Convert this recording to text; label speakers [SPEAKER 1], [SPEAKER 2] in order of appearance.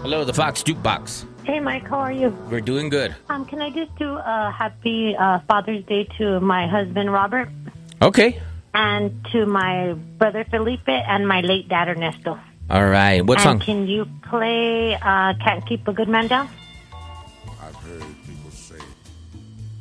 [SPEAKER 1] Hello, the Fox Jukebox.
[SPEAKER 2] Hey, Mike, how are you?
[SPEAKER 1] We're doing good.
[SPEAKER 2] Can I just do a happy Father's Day to my husband, Robert,
[SPEAKER 1] Okay.
[SPEAKER 2] and to my brother, Felipe, and my late dad, Ernesto.
[SPEAKER 1] All right. What
[SPEAKER 2] And
[SPEAKER 1] song?
[SPEAKER 2] can you play Can't Keep a Good Man Down?
[SPEAKER 3] I've heard